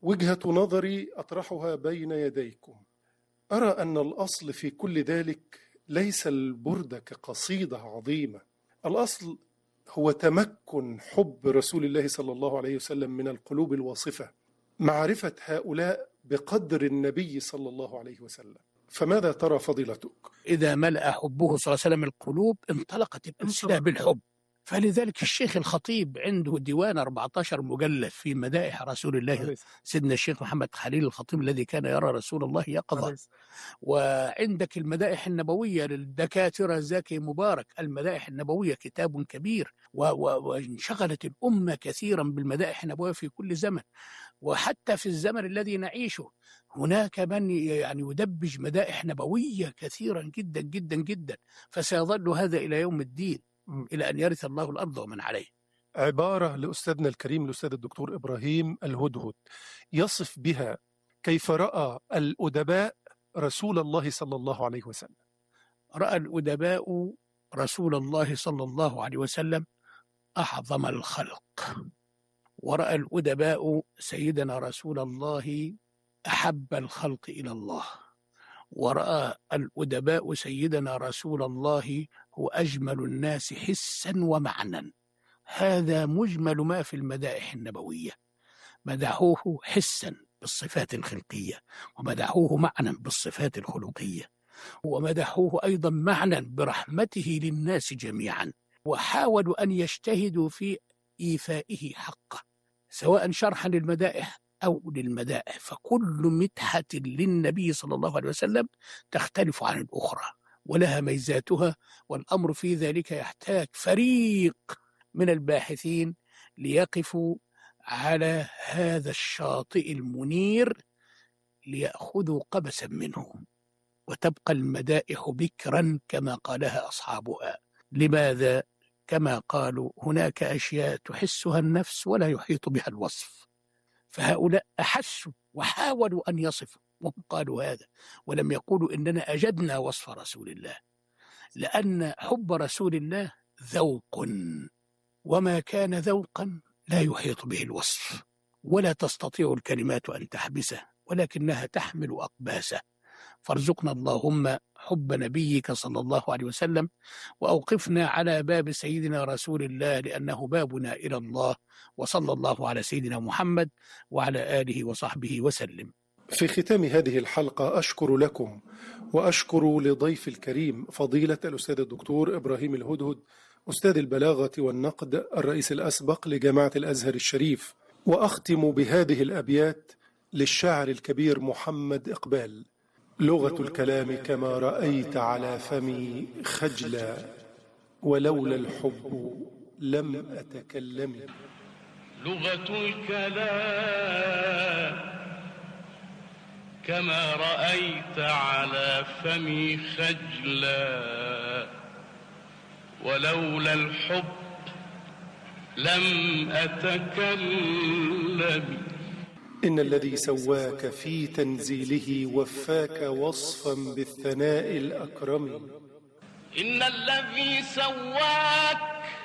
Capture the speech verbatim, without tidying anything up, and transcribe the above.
وجهة نظري أطرحها بين يديكم. أرى أن الأصل في كل ذلك ليس البردة كقصيدة عظيمة، الأصل هو تمكن حب رسول الله صلى الله عليه وسلم من القلوب الواصفة، معرفة هؤلاء بقدر النبي صلى الله عليه وسلم. فماذا ترى فضيلتك؟ إذا ملأ حبه صلى الله عليه وسلم القلوب انطلقت الألسنة بالحب. فلذلك الشيخ الخطيب عنده ديوان أربعة عشر مجلد في مدائح رسول الله، سيدنا الشيخ محمد خليل الخطيب الذي كان يرى رسول الله يقظة. وعندك المدائح النبوية للدكاترة زكي مبارك، المدائح النبوية كتاب كبير، وانشغلت الأمة كثيرا بالمدائح النبوية في كل زمن، وحتى في الزمن الذي نعيشه هناك من يعني يدبج مدائح نبوية كثيرا جدا جدا جدا، فسيظل هذا إلى يوم الدين، إلى أن يرث الله الأرض ومن عليه. عبارة لأستاذنا الكريم الأستاذ الدكتور إبراهيم الهدهد يصف بها كيف رأى الأدباء رسول الله صلى الله عليه وسلم. رأى الأدباء رسول الله صلى الله عليه وسلم أعظم الخلق، ورأى الأدباء سيدنا رسول الله أحب الخلق إلى الله، ورأى الأدباء سيدنا رسول الله هو أجمل الناس حسا ومعنى. هذا مجمل ما في المدائح النبوية، مدحوه حسا بالصفات الخلقية، ومدحوه معنى بالصفات الخلقية، ومدحوه أيضا معنى برحمته للناس جميعا، وحاولوا أن يجتهدوا في إيفائه حقه سواء شرحا للمدائح أو للمدائح. فكل مدحة للنبي صلى الله عليه وسلم تختلف عن الأخرى ولها ميزاتها، والأمر في ذلك يحتاج فريق من الباحثين ليقفوا على هذا الشاطئ المنير ليأخذوا قبسا منه، وتبقى المدائح بكرا كما قالها أصحابها. لماذا؟ كما قالوا هناك أشياء تحسها النفس ولا يحيط بها الوصف، فهؤلاء أحسوا وحاولوا أن يصفوا وهم قالوا هذا، ولم يقولوا إننا أجدنا وصف رسول الله، لأن حب رسول الله ذوق، وما كان ذوقا لا يحيط به الوصف، ولا تستطيع الكلمات أن تحبسه، ولكنها تحمل أقباسه. فارزقنا اللهم حب نبيك صلى الله عليه وسلم، وأوقفنا على باب سيدنا رسول الله لأنه بابنا إلى الله. وصلى الله على سيدنا محمد وعلى آله وصحبه وسلم. في ختام هذه الحلقة أشكر لكم وأشكر لضيف الكريم فضيلة الأستاذ الدكتور إبراهيم الهدهد، أستاذ البلاغة والنقد، الرئيس الأسبق لجامعة الأزهر الشريف. وأختم بهذه الأبيات للشاعر الكبير محمد إقبال: لغة الكلام كما رأيت على فمي خجلا، ولولا الحب لم أتكلم. لغة الكلام كما رأيت على فمي خجلا، ولولا الحب لم أتكلم. إن الذي سواك في تنزيله وفاك وصفا بالثناء الأكرم. إن الذي سواك